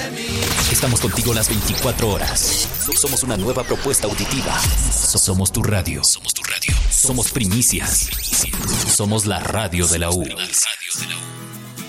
Estamos contigo las 24 horas. Somos una nueva propuesta auditiva. Somos tu radio. Somos primicias. Somos la radio de la U.